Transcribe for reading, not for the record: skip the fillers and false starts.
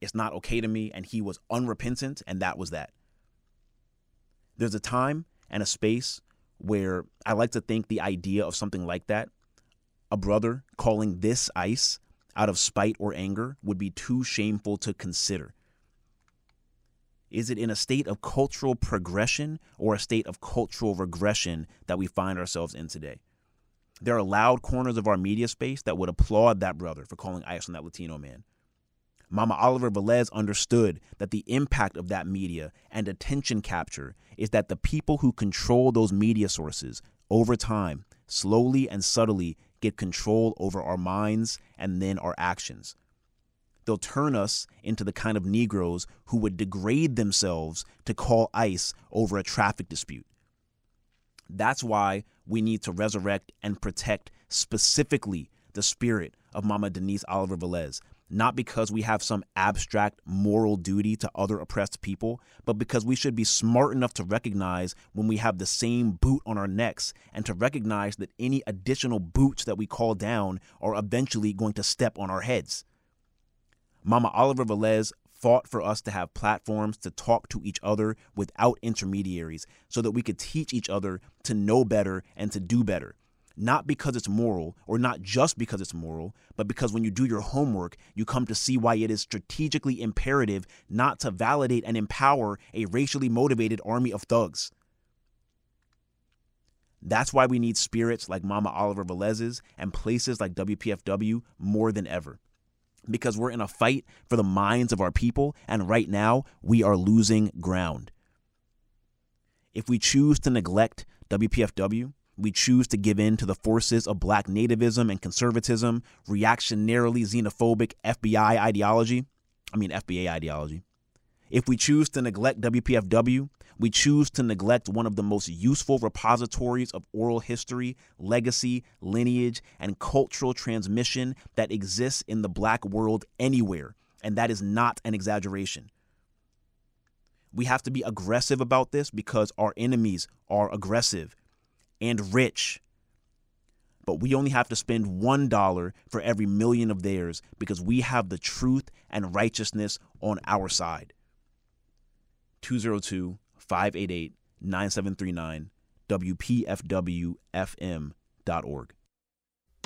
it's not okay to me, and he was unrepentant, and that was that. There's a time and a space where I like to think the idea of something like that, a brother calling this ICE out of spite or anger, would be too shameful to consider. Is it in a state of cultural progression or a state of cultural regression that we find ourselves in today? There are loud corners of our media space that would applaud that brother for calling ICE on that Latino man. Mama Oliver Velez understood that the impact of that media and attention capture is that the people who control those media sources over time, slowly and subtly, get control over our minds and then our actions. They'll turn us into the kind of Negroes who would degrade themselves to call ICE over a traffic dispute. That's why we need to resurrect and protect specifically the spirit of Mama Denise Oliver Velez, not because we have some abstract moral duty to other oppressed people, but because we should be smart enough to recognize when we have the same boot on our necks and to recognize that any additional boots that we call down are eventually going to step on our heads. Mama Oliver Velez fought for us to have platforms to talk to each other without intermediaries so that we could teach each other to know better and to do better. Not because it's moral, or not just because it's moral, but because when you do your homework, you come to see why it is strategically imperative not to validate and empower a racially motivated army of thugs. That's why we need spirits like Mama Oliver Velez's and places like WPFW more than ever. Because we're in a fight for the minds of our people, and right now we are losing ground. If we choose to neglect WPFW, we choose to give in to the forces of black nativism and conservatism, reactionarily xenophobic FBA ideology. If we choose to neglect WPFW, we choose to neglect one of the most useful repositories of oral history, legacy, lineage, and cultural transmission that exists in the black world anywhere, and that is not an exaggeration. We have to be aggressive about this because our enemies are aggressive and rich. But we only have to spend $1 for every million of theirs because we have the truth and righteousness on our side. 202-588-9739, WPFWFM.org.